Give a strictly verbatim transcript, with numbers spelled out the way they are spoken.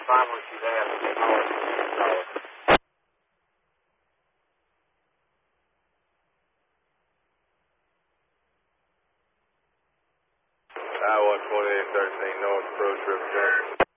fine when she's asked. I one twenty-eight thirteen North, approach representative.